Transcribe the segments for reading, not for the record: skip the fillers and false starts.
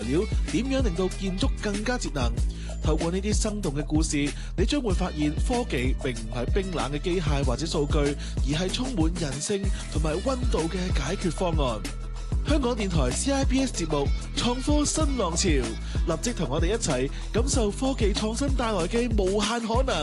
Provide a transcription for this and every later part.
料點樣令到建築更加節能。透過呢啲生動嘅故事，你將會發現科技並唔係冰冷嘅機械或者數據，而係充滿人性同埋溫度嘅解決方案。香港電台 CIBS 節目創科新浪潮，立即同我哋一齊感受科技創新帶來嘅無限可能。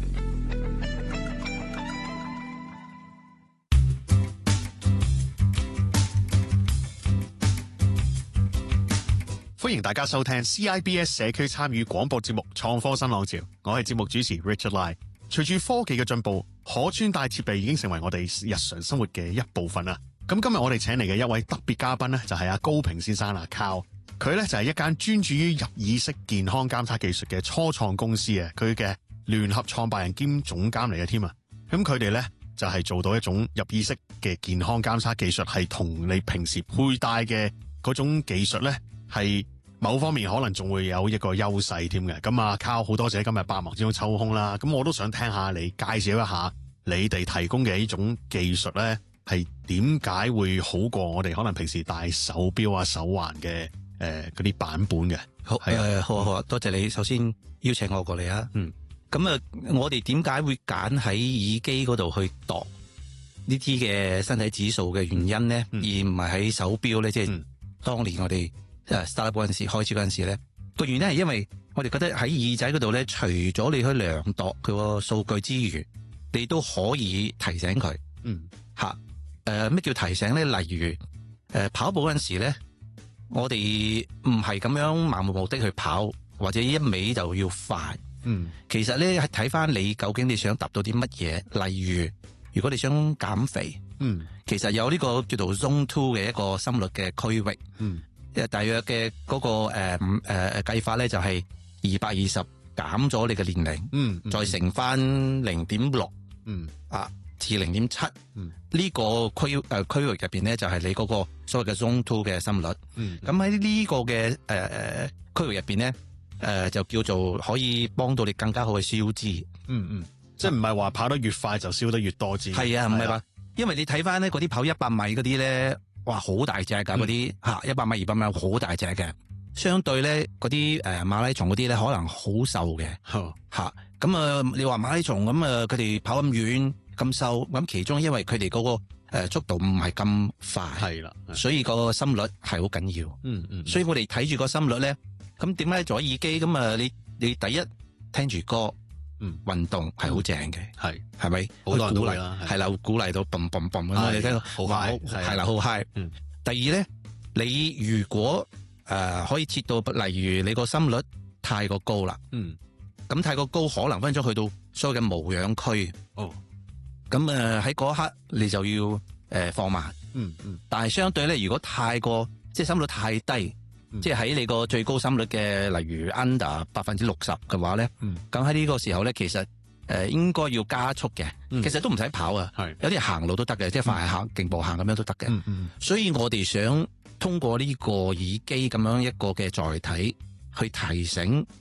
歡迎大家收聽 CIBS 社區參與廣播節目創科新浪潮，我係節目主持 Richard Lai。隨住科技嘅進步，可穿戴設備已經成為我哋日常生活嘅一部分啦。咁今日我哋請嚟嘅一位特別嘉賓呢，就係阿高平先生啦 Carl。佢呢就係一間專注於入耳式健康監測技術嘅初創公司啊，佢嘅聯合創辦人兼總監嚟嘅添啊。咁佢哋呢就係做到一種入耳式嘅健康監測技術，係同你平時佩戴嘅嗰種技術呢係某方面可能仲會有一個優勢添嘅。咁啊 Carl，好多謝今日百忙之中抽空啦。咁我都想聽下你介紹一下你哋提供嘅呢種技術呢，係點解會好過我哋可能平時戴手錶啊、手環嘅嗰啲版本嘅？ 好，好啊，多謝你首先邀請我過嚟啊。咁啊，我哋點解會揀喺耳機嗰度去度呢啲嘅身體指數嘅原因咧，而唔係喺手錶咧？即係當年我哋start up 嗰陣時開始嗰陣時咧，個原因係因為我哋覺得喺耳仔嗰度咧，除咗你去量度佢個數據之餘，你都可以提醒佢。咩叫提醒咧？例如跑步嗰陣時咧，我哋唔係咁樣盲目的去跑，或者一味就要快。其實咧係睇翻你究竟你想達到啲乜嘢。例如，如果你想減肥，其實有呢個叫做 Zone 2嘅一個心率嘅區域。大約嘅嗰個計法咧就係220減咗你嘅年齡，再乘翻0.6，至0.7，呢個區域入邊咧就係你嗰個所謂嘅 Zone 2嘅心率。咁喺呢個嘅區域入邊咧，就叫做可以幫到你更加好嘅燒脂。 即係唔係話跑得越快就燒得越多脂？ 係啊，唔係話，因為你睇翻咧嗰啲跑100米嗰啲咧，哇，好大隻噶嗰啲100米、200米好大隻嘅。相對咧嗰啲馬拉松嗰啲咧，可能好瘦嘅。咁你話馬拉松咁佢哋跑咁遠咁瘦，咁其中因為佢哋嗰個速度唔係咁快，係啦，所以個心率係好緊要。所以我哋睇住個心率咧，咁點解做耳機？咁啊，你第一聽住歌，運動係好正嘅，係咪？好多人鼓勵啦，係啦，鼓勵到嘣嘣嘣咁，你聽到好 high，係啦，好 high。第二咧，你如果可以切到，例如你個心率太過高啦，咁太過高可能分咗去到所謂嘅無氧區。咁喺嗰一刻你就要放慢。但係相對咧，如果太過即係心率太低，即係喺你個最高心率嘅，例如 under 60%嘅話咧，咁喺呢個時候咧，其實應該要加速嘅。其實都唔使跑啊，有啲行路都得嘅，即係快行、勁步行咁樣都得嘅。所以我哋想通過呢個耳機咁樣一個嘅載體去提醒